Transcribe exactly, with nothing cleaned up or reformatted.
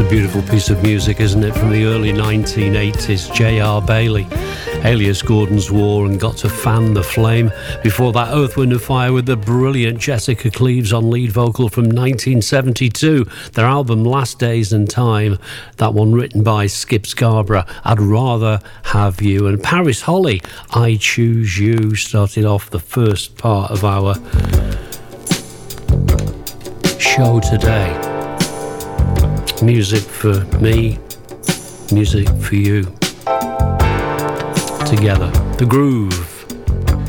beautiful piece of music, isn't it? From the early nineteen eighties, J R Bailey, alias Gordon's War, and Got to Fan the Flame. Before that, Earth, Wind and Fire with the brilliant Jessica Cleaves on lead vocal from nineteen seventy-two. Their album Last Days and Time, that one written by Skip Scarborough, I'd Rather Have You. And Paris Holly, I Choose You, started off the first part of our show today. Music for me, music for you. Together, the groove.